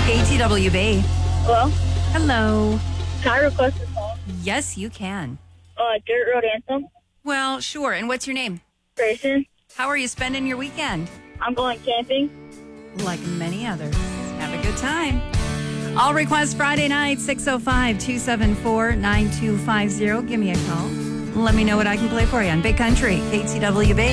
KTWB. Hello? Hello. Can I request a song? Yes, you can. Dirt Road Anthem. Well, sure. And what's your name? Grayson. How are you spending your weekend? I'm going camping. Like many others. Have a good time. All requests Friday night, 605-274-9250. Give me a call. Let me know what I can play for you on Big Country, KTWB.